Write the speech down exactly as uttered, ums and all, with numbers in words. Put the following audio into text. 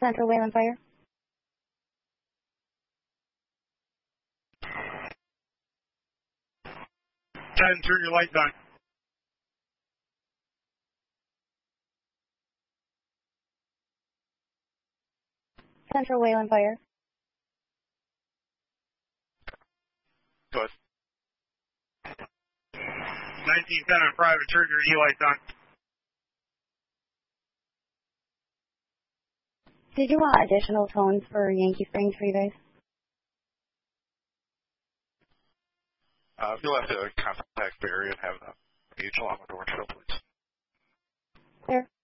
Central Wayland Fire. ten, turn your lights on. Central Wayland Fire. Go ahead. nineteen ten on private, turn your E-lights on. Did you want additional tones for Yankee Springs for you guys? Uh, you'll have to contact Barry and have a page along with Orange Hill, please. There.